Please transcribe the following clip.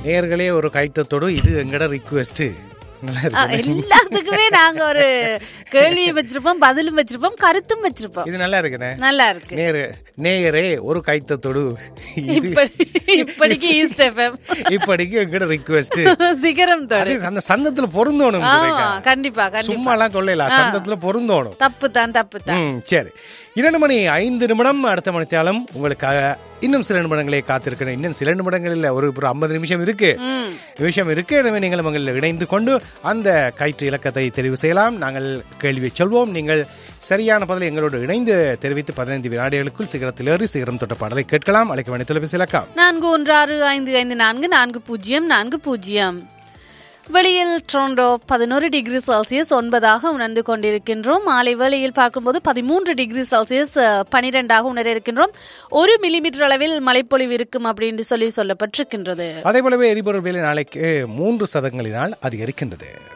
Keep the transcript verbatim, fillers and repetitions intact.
நேயர்களே ஒரு கைத்தத்தோடு இது எங்கட ரிக்வெஸ்ட். எல்லாத்துக்குமே நாங்க ஒரு கேள்வியும் வச்சிருப்போம், பதிலும் வச்சிருப்போம், கருத்தும் வச்சிருப்போம். இது நல்லா இருக்குண்ணே. நல்லா இருக்கு. நேயரே ஒரு கைத்தத்தோடு இப்படிக்கு ஈஸ்ட் எஃப்எம் இப்படிக்கு எங்கட ரிக்வெஸ்ட் சிகரம் தோடு அந்த சந்தத்துல பொருந்தோணும். கண்டிப்பா கண்டிப்பா சும்மா எல்லாம் சொல்லலாம், சந்தத்துல பொருந்தோணும். தப்பு தான் தப்பு தான். சரி, இரண்டு மணி ஐந்து நிமிடம். அடுத்த மணித்தாலும் உங்களுக்காக இன்னும் சில நிமிடங்களே காத்திருக்கிறேன். இன்னும் சில நிமிடங்களில் ஒரு ஐம்பது நிமிஷம் இருக்கு நிமிஷம் இருக்கு எனவே நீங்கள் உங்களில் இணைந்து கொண்டு அந்த கயிற்று இலக்கத்தை தெரிவு செய்யலாம். நாங்கள் கேள்வியை சொல்வோம். நீங்கள் சரியான பதிலை எங்களோடு இணைந்து தெரிவித்து பதினைந்து வினாடிகளுக்குள் சிகரத்தில் ஏறி சிகரம் தொட்ட பாடலை கேட்கலாம். அழைக்க வேண்டிய தொலைபேசி இலக்கம் நான்கு ஒன்று ஆறு ஐந்து ஐந்து நான்கு நான்கு பூஜ்ஜியம் நான்கு பூஜ்ஜியம். வெளியில் டொரண்டோ பதினோரு டிகிரி செல்சியஸ் ஒன்பதாக உணர்ந்து கொண்டிருக்கின்றோம். மாலை வேளையில் பார்க்கும்போது பதிமூன்று டிகிரி செல்சியஸ் பனிரெண்டாக உணர இருக்கின்றோம். ஒரு மில்லிமீட்டர் அளவில் மழைப்பொழிவு இருக்கும் அப்படின்னு சொல்லி சொல்லப்பட்டிருக்கின்றது. அதே போலவே எரிபொருள் விலை நாளைக்கு மூன்று சதங்களினால் அதிகரிக்கின்றது.